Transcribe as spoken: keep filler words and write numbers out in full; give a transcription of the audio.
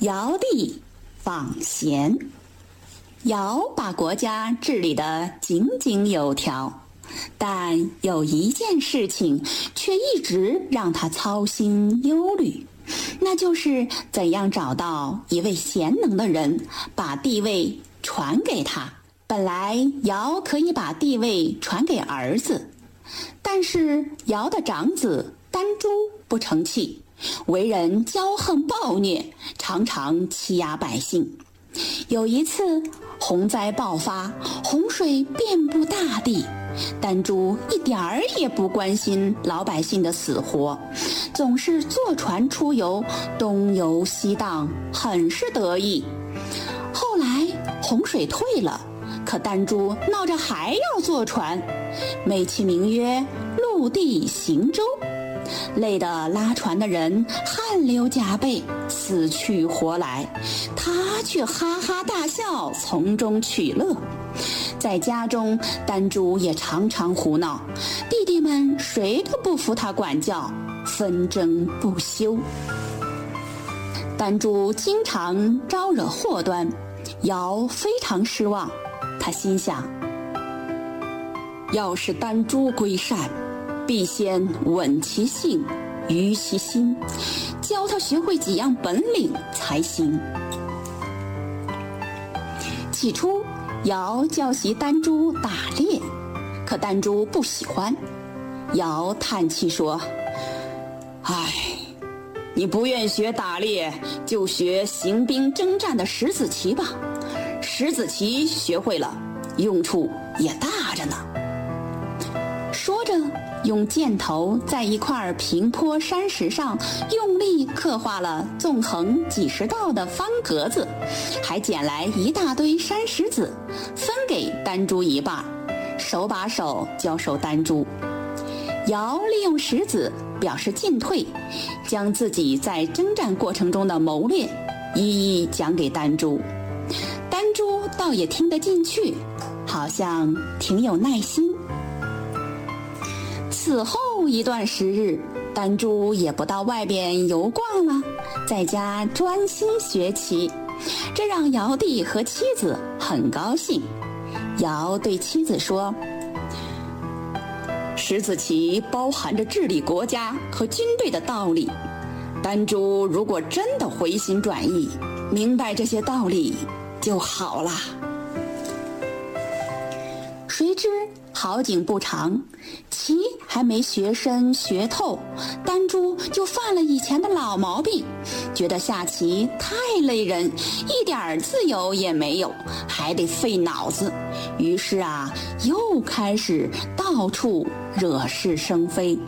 尧帝访贤。尧把国家治理得井井有条，但有一件事情却一直让他操心忧虑，那就是怎样找到一位贤能的人，把帝位传给他。本来尧可以把帝位传给儿子，但是尧的长子丹朱不成器，为人骄横暴虐，常常欺压百姓。有一次洪灾爆发，洪水遍布大地，丹朱一点儿也不关心老百姓的死活，总是坐船出游，东游西荡，很是得意。后来洪水退了，可丹朱闹着还要坐船，美其名曰陆地行舟，累得拉船的人汗流浃背，死去活来，他却哈哈大笑，从中取乐。在家中，丹朱也常常胡闹，弟弟们谁都不服他管教，纷争不休。丹朱经常招惹祸端，尧非常失望。他心想，要是丹朱归善，必先稳其性，于其心，教他学会几样本领才行。起初尧教习丹朱打猎，可丹朱不喜欢。尧叹气说，唉，你不愿学打猎，就学行兵征战的石子棋吧，石子棋学会了，用处也大着呢。说着，用箭头在一块平坡山石上用力刻画了纵横几十道的方格子，还捡来一大堆山石子，分给丹朱一半，手把手教授丹朱。尧利用石子表示进退，将自己在征战过程中的谋略一一讲给丹朱。丹朱倒也听得进去，好像挺有耐心。此后一段时日，丹朱也不到外边游逛了，在家专心学棋，这让尧帝和妻子很高兴。尧对妻子说，石子棋包含着治理国家和军队的道理，丹朱如果真的回心转意，明白这些道理就好了。谁知好景不长，棋还没学深学透，丹朱就犯了以前的老毛病，觉得下棋太累人，一点自由也没有，还得费脑子。于是啊，又开始到处惹是生非。